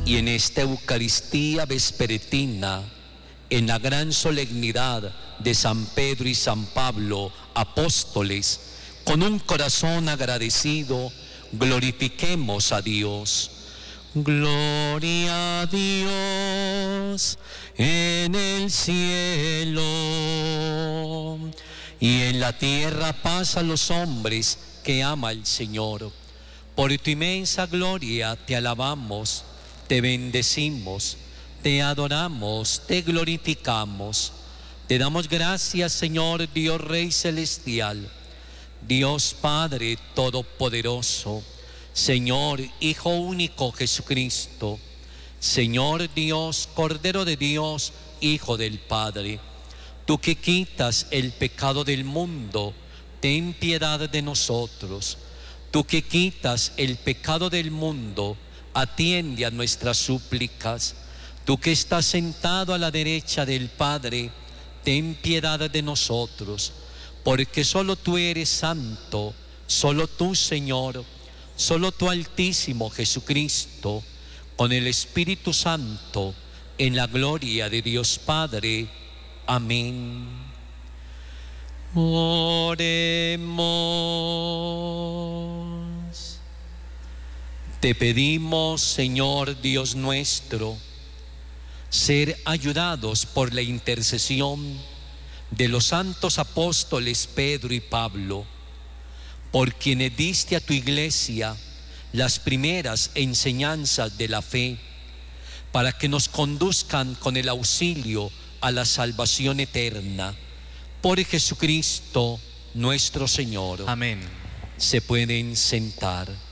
y en esta Eucaristía vespertina, en la gran solemnidad de San Pedro y San Pablo, apóstoles, con un corazón agradecido, glorifiquemos a Dios. Gloria a Dios en el cielo y en la tierra paz a los hombres que ama el Señor. Por tu inmensa gloria te alabamos, te bendecimos, te adoramos, te glorificamos. Te damos gracias, Señor Dios Rey Celestial, Dios Padre Todopoderoso, Señor Hijo único Jesucristo, Señor Dios, Cordero de Dios, Hijo del Padre. Tú que quitas el pecado del mundo, ten piedad de nosotros. Tú que quitas el pecado del mundo, atiende a nuestras súplicas. Tú que estás sentado a la derecha del Padre, ten piedad de nosotros, porque solo tú eres santo, solo tú, Señor, solo tú, Altísimo Jesucristo, con el Espíritu Santo, en la gloria de Dios Padre. Amén. Oremos. Te pedimos, Señor Dios nuestro, ser ayudados por la intercesión de los santos apóstoles Pedro y Pablo, por quienes diste a tu iglesia las primeras enseñanzas de la fe, para que nos conduzcan con el auxilio a la salvación eterna. Por Jesucristo nuestro Señor. Amén. Se pueden sentar.